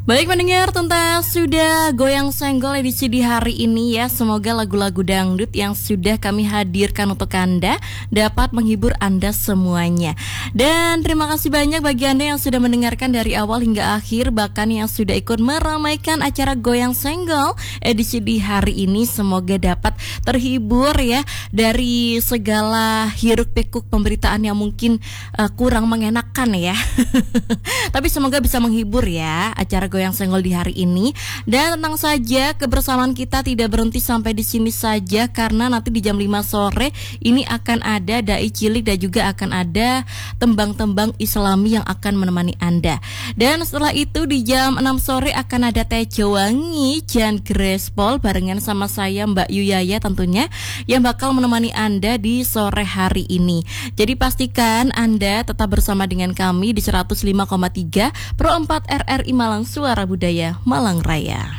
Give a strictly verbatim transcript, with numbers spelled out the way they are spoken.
Baik pendengar, tuntas sudah goyang senggol edisi di hari ini ya. Semoga lagu-lagu dangdut yang sudah kami hadirkan untuk Anda dapat menghibur Anda semuanya. Dan terima kasih banyak bagi Anda yang sudah mendengarkan dari awal hingga akhir, bahkan yang sudah ikut meramaikan acara goyang senggol edisi di hari ini. Semoga dapat terhibur ya dari segala hiruk pikuk pemberitaan yang mungkin uh, kurang mengenakan ya. Tapi semoga bisa menghibur ya acara goyang senggol di hari ini. Dan tenang saja, kebersamaan kita tidak berhenti sampai di sini saja, karena nanti di jam lima sore ini akan ada dai cilik dan juga akan ada tembang-tembang Islami yang akan menemani Anda. Dan setelah itu di jam enam sore akan ada Teh Jewangi Jan Grespol barengan sama saya Mbak Yuyaya tentunya yang bakal menemani Anda di sore hari ini. Jadi pastikan Anda tetap bersama dengan kami di seratus lima koma tiga Pro empat R R I Malang, Suara Budaya Malang Raya.